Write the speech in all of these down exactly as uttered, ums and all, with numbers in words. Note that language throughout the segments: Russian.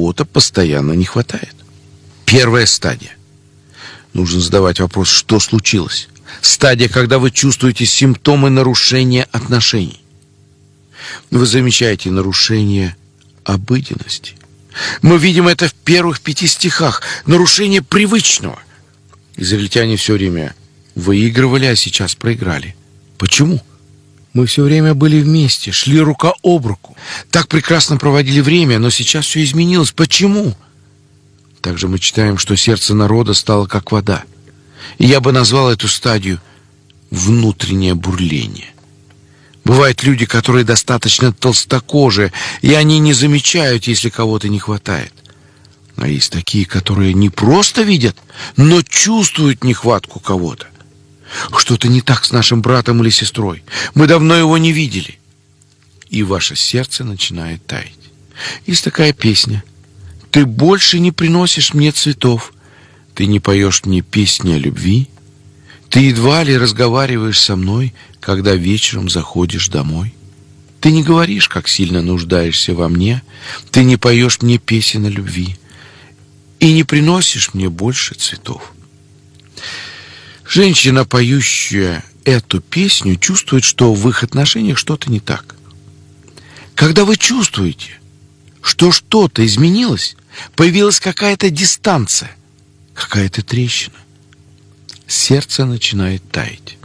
чего-то постоянно не хватает. Первая стадия. Нужно задавать вопрос, что случилось. Стадия, когда вы чувствуете симптомы нарушения отношений. Вы замечаете нарушение обыденности. Мы видим это в первых пяти стихах. Нарушение привычного. Израильтяне все время выигрывали, а сейчас проиграли. Почему? Мы все время были вместе, шли рука об руку. Так прекрасно проводили время, но сейчас все изменилось. Почему? Также мы читаем, что сердце народа стало как вода. И я бы назвал эту стадию внутреннее бурление. Бывают люди, которые достаточно толстокожие, и они не замечают, если кого-то не хватает. А есть такие, которые не просто видят, но чувствуют нехватку кого-то. Что-то не так с нашим братом или сестрой. Мы давно его не видели. И ваше сердце начинает таять. Есть такая песня. Ты больше не приносишь мне цветов. Ты не поешь мне песни о любви. Ты едва ли разговариваешь со мной, когда вечером заходишь домой. Ты не говоришь, как сильно нуждаешься во мне. Ты не поешь мне песен о любви. И не приносишь мне больше цветов. Женщина, поющая эту песню, чувствует, что в их отношениях что-то не так. Когда вы чувствуете, что что-то изменилось, появилась какая-то дистанция, какая-то трещина, сердце начинает таять.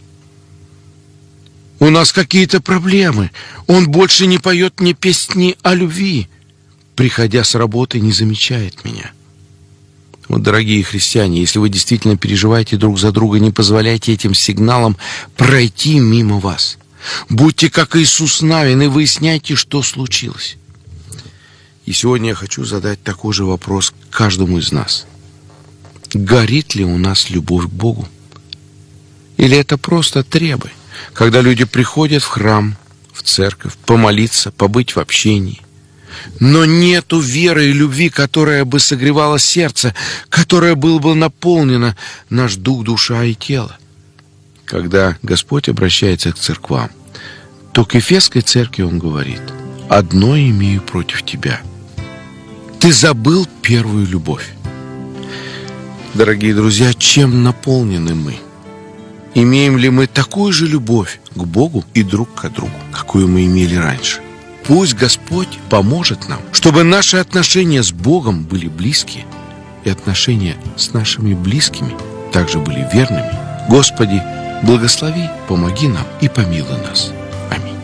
У нас какие-то проблемы. Он больше не поет мне песни о любви. Приходя с работы, не замечает меня. Вот, дорогие христиане, если вы действительно переживаете друг за друга, не позволяйте этим сигналам пройти мимо вас. Будьте как Иисус Навин и выясняйте, что случилось. И сегодня я хочу задать такой же вопрос каждому из нас. Горит ли у нас любовь к Богу? Или это просто требы, когда люди приходят в храм, в церковь, помолиться, побыть в общении, но нету веры и любви, которая бы согревала сердце, которая была бы наполнена наш дух, душа и тело? Когда Господь обращается к церквам, то к Ефесской церкви Он говорит: «Одно имею против тебя. Ты забыл первую любовь». Дорогие друзья, чем наполнены мы? Имеем ли мы такую же любовь к Богу и друг к другу, какую мы имели раньше? Пусть Господь поможет нам, чтобы наши отношения с Богом были близкие, и отношения с нашими близкими также были верными. Господи, благослови, помоги нам и помилуй нас. Аминь.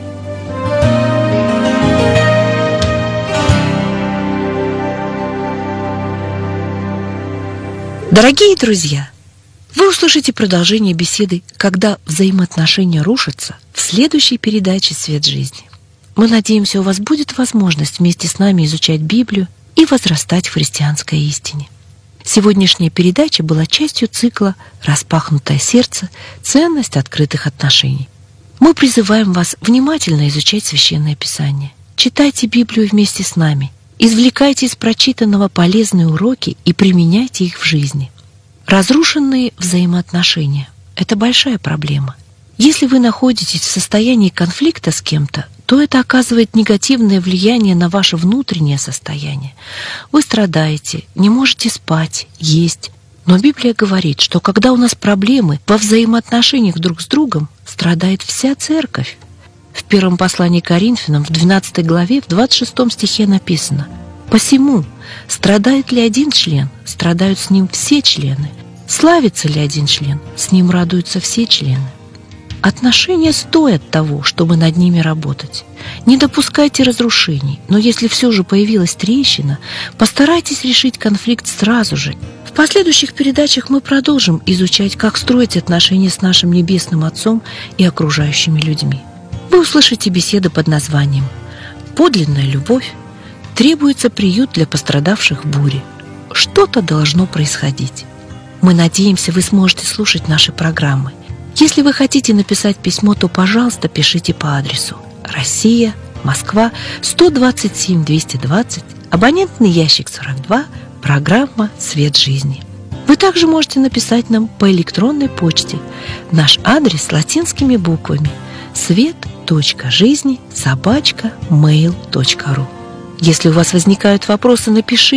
Дорогие друзья, вы услышите продолжение беседы «Когда взаимоотношения рушатся» в следующей передаче «Свет жизни». Мы надеемся, у вас будет возможность вместе с нами изучать Библию и возрастать в христианской истине. Сегодняшняя передача была частью цикла «Распахнутое сердце. Ценность открытых отношений». Мы призываем вас внимательно изучать Священное Писание. Читайте Библию вместе с нами. Извлекайте из прочитанного полезные уроки и применяйте их в жизни. Разрушенные взаимоотношения – это большая проблема. Если вы находитесь в состоянии конфликта с кем-то, то это оказывает негативное влияние на ваше внутреннее состояние. Вы страдаете, не можете спать, есть. Но Библия говорит, что когда у нас проблемы во взаимоотношениях друг с другом, страдает вся церковь. В первом послании к Коринфянам, в двенадцатой главе, в двадцать шестом стихе написано: «Посему, страдает ли один член, страдают с ним все члены. Славится ли один член, с ним радуются все члены». Отношения стоят того, чтобы над ними работать. Не допускайте разрушений, но если все же появилась трещина, постарайтесь решить конфликт сразу же. В последующих передачах мы продолжим изучать, как строить отношения с нашим Небесным Отцом и окружающими людьми. Вы услышите беседы под названием «Подлинная любовь», «Требуется приют для пострадавших в буре», «Что-то должно происходить». Мы надеемся, вы сможете слушать наши программы. Если вы хотите написать письмо, то, пожалуйста, пишите по адресу Россия, Москва, сто двадцать семь двести двадцать, абонентный ящик сорок два, программа «Свет жизни». Вы также можете написать нам по электронной почте. Наш адрес латинскими буквами: свет точка жизни собака мэйл точка ру. Если у вас возникают вопросы, напишите.